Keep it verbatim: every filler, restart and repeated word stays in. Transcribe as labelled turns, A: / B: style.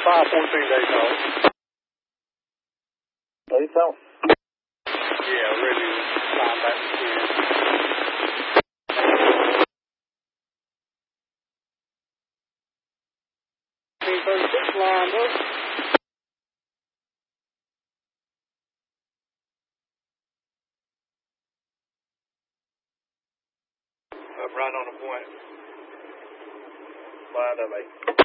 A: five fourteen Daytona.
B: Daytona?
A: Yeah, ready to climb back to ten. fifteen thirty-six lined up. Up right on the point. Lined up eight.